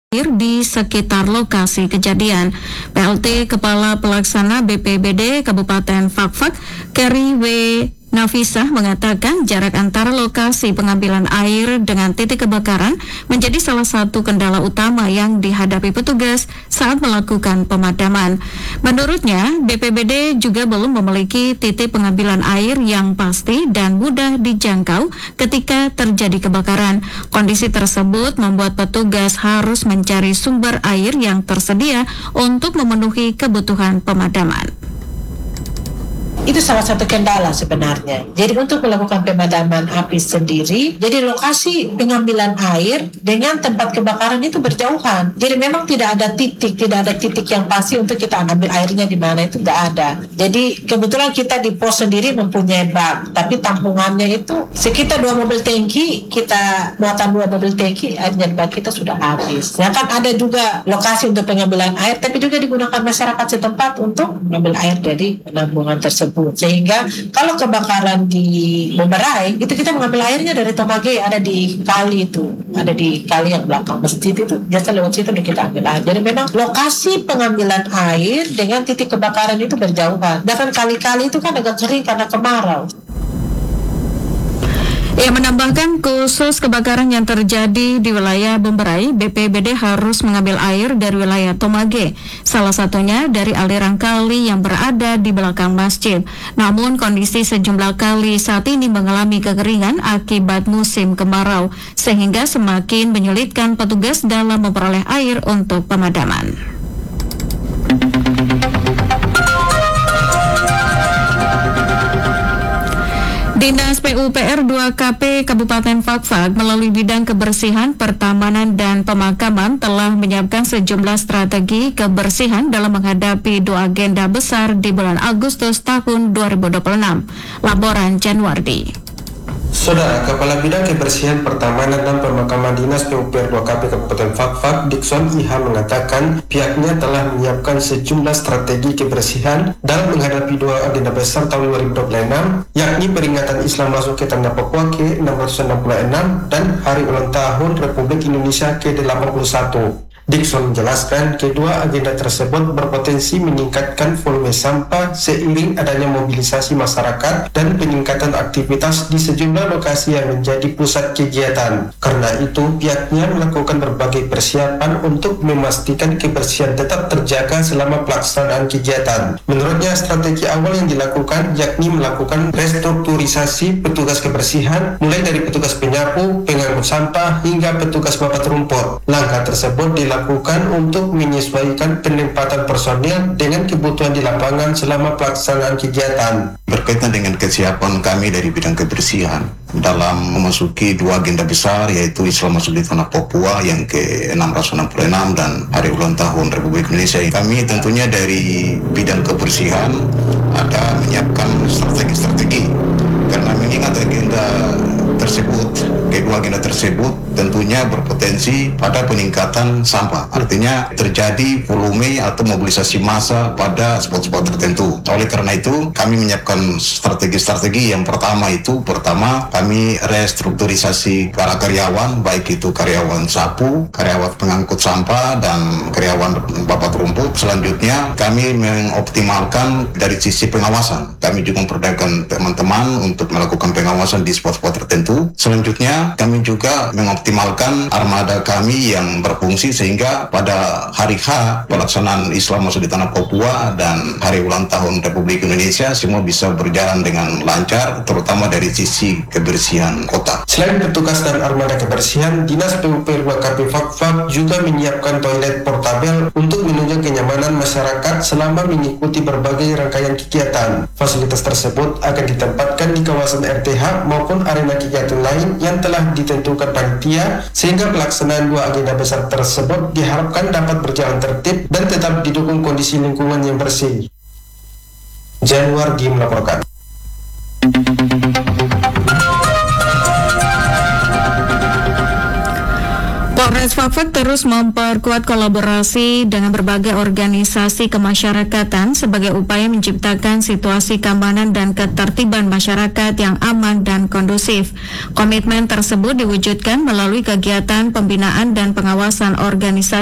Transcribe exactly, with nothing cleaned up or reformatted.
di sekitar lokasi kejadian. P L T Kepala Pelaksana B P B D Kabupaten Fakfak, Keri W. Nafisah mengatakan jarak antara lokasi pengambilan air dengan titik kebakaran menjadi salah satu kendala utama yang dihadapi petugas saat melakukan pemadaman. Menurutnya, B P B D juga belum memiliki titik pengambilan air yang pasti dan mudah dijangkau ketika terjadi kebakaran. Kondisi tersebut membuat petugas harus mencari sumber air yang tersedia untuk memenuhi kebutuhan pemadaman. Itu salah satu kendala sebenarnya. Jadi untuk melakukan pemadaman api sendiri, jadi lokasi pengambilan air dengan tempat kebakaran itu berjauhan. Jadi memang tidak ada titik, tidak ada titik yang pasti untuk kita ambil airnya di mana, itu tidak ada. Jadi kebetulan kita di pos sendiri mempunyai bak, tapi tampungannya itu sekitar dua mobil tangki, kita muatan dua mobil tangki, airnya di bak kita sudah habis. Sedangkan ada juga lokasi untuk pengambilan air, tapi juga digunakan masyarakat setempat untuk mengambil air dari penampungan tersebut. Sehingga kalau kebakaran di Bomberai, itu kita mengambil airnya dari Tomage, ada di kali itu, ada di kali yang belakang masjid itu, biasa lewat situ kita ambil air. Jadi memang lokasi pengambilan air dengan titik kebakaran itu berjauhan. Bahkan kali-kali itu kan agak kering karena kemarau. Ia menambahkan khusus kebakaran yang terjadi di wilayah Bomberai, B P B D harus mengambil air dari wilayah Tomage, salah satunya dari aliran kali yang berada di belakang masjid. Namun kondisi sejumlah kali saat ini mengalami kekeringan akibat musim kemarau, sehingga semakin menyulitkan petugas dalam memperoleh air untuk pemadaman. Dinas P U P R dua K P Kabupaten Fakfak melalui bidang kebersihan, pertamanan, dan pemakaman telah menyiapkan sejumlah strategi kebersihan dalam menghadapi dua agenda besar di bulan Agustus tahun dua ribu dua puluh enam. Laporan Januardi. Saudara Kepala Bidang Kebersihan, Pertamanan, dan Pemakaman Dinas P U P R dua K P Kabupaten Fakfak, Dikson Iha, mengatakan pihaknya telah menyiapkan sejumlah strategi kebersihan dalam menghadapi dua agenda besar tahun dua ribu dua puluh enam, yakni peringatan Islam masuk ke Tanah Papua ke enam ratus enam puluh enam dan Hari Ulang Tahun Republik Indonesia ke delapan puluh satu. Dikson menjelaskan kedua agenda tersebut berpotensi meningkatkan volume sampah seiring adanya mobilisasi masyarakat dan peningkatan aktivitas di sejumlah lokasi yang menjadi pusat kegiatan. Karena itu, pihaknya melakukan berbagai persiapan untuk memastikan kebersihan tetap terjaga selama pelaksanaan kegiatan. Menurutnya, strategi awal yang dilakukan yakni melakukan restrukturisasi petugas kebersihan, mulai dari petugas penyapu, pengangkut sampah, hingga petugas babat rumput. Langkah tersebut dilakukan lakukan untuk menyesuaikan penempatan personil dengan kebutuhan di lapangan selama pelaksanaan kegiatan. Berkaitan dengan kesiapan kami dari bidang kebersihan dalam memasuki dua agenda besar, yaitu Islam masuk di Tanah Papua yang ke enam ratus enam puluh enam dan Hari Ulang Tahun Republik Indonesia. Kami tentunya dari bidang kebersihan ada menyiapkan strategi-strategi karena mengingat agenda tersebut, kedua agenda tersebut tentunya berpotensi pada peningkatan sampah. Artinya terjadi volume atau mobilisasi massa pada spot-spot tertentu. Oleh karena itu, kami menyiapkan strategi-strategi. Yang pertama itu, pertama kami restrukturisasi para karyawan, baik itu karyawan sapu, karyawan pengangkut sampah, dan karyawan babat rumput. Selanjutnya, kami mengoptimalkan dari sisi pengawasan. Kami juga memperdayakan teman-teman untuk melakukan pengawasan di spot-spot tertentu. Selanjutnya, kami juga mengoptimalkan armada kami yang berfungsi sehingga pada hari H pelaksanaan Islam masuk di Tanah Papua dan Hari Ulang Tahun Republik Indonesia semua bisa berjalan dengan lancar, terutama dari sisi kebersihan kota. Selain petugas dan armada kebersihan, Dinas P U P R dua K P Fakfak juga menyiapkan toilet portabel untuk menunjang kenyamanan masyarakat selama mengikuti berbagai rangkaian kegiatan. Fasilitas tersebut akan ditempatkan di kawasan R T H maupun arena kegiatan lain yang telah ditentukan panitia, sehingga pelaksanaan dua agenda besar tersebut diharapkan dapat berjalan tertib dan tetap didukung kondisi lingkungan yang bersih. Januardi melaporkan. Polres Fakfak terus memperkuat kolaborasi dengan berbagai organisasi kemasyarakatan sebagai upaya menciptakan situasi keamanan dan ketertiban masyarakat yang aman dan kondusif. Komitmen tersebut diwujudkan melalui kegiatan pembinaan dan pengawasan organisasi